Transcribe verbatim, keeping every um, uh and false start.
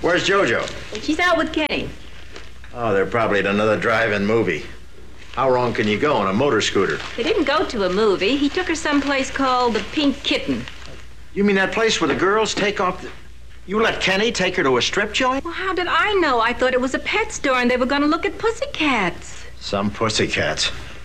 Where's JoJo? She's out with Kenny. Oh, they're probably at another drive-in movie. How wrong can you go on a motor scooter? They didn't go to a movie. He took her someplace called the Pink Kitten. You mean that place where the girls take off the... You let Kenny take her to a strip joint? Well, how did I know? I thought it was a pet store and they were going to look at pussycats. Some pussycats.